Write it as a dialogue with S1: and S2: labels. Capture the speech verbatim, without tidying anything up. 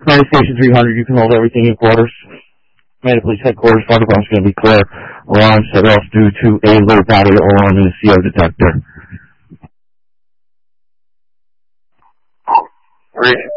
S1: Command Station three hundred, you can hold everything in quarters. Command Police Headquarters, fire department's going to be clear. Alarm set off due to a low battery alarm in the C O detector.
S2: Three.